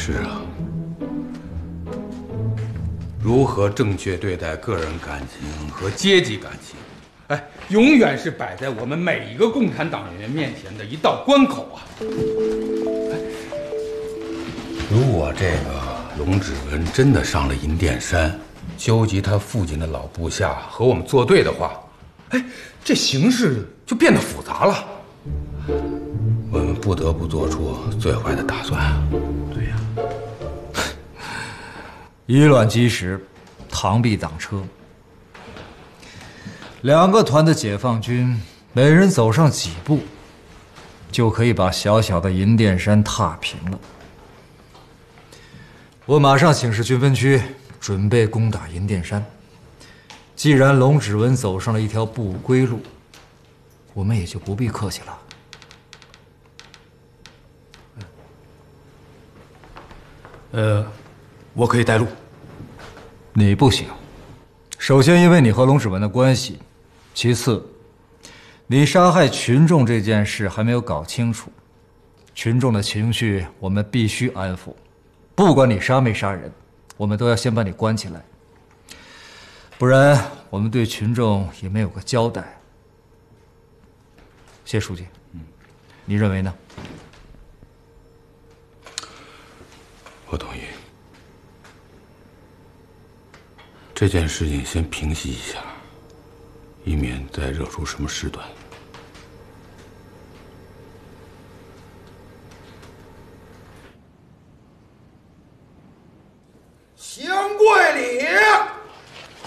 是啊，如何正确对待个人感情和阶级感情，哎，永远是摆在我们每一个共产党员面前的一道关口啊！哎，如果这个龙芷文真的上了银殿山，纠集他父亲的老部下和我们作对的话，哎，这形势就变得复杂了。我们不得不做出最坏的打算。对呀， 以卵击石，螳臂挡车。2个团的解放军，每人走上几步，就可以把小小的银殿山踏平了。我马上请示军分区，准备攻打银殿山。既然龙芷文走上了一条不归路，我们也就不必客气了。 我可以带路。 你不行。首先，因为你和龙芷文的关系；其次，你杀害群众这件事还没有搞清楚，群众的情绪我们必须安抚。不管你杀没杀人，我们都要先把你关起来，不然我们对群众也没有个交代。谢书记，你认为呢？ 我同意。这件事情先平息一下，以免再惹出什么事端。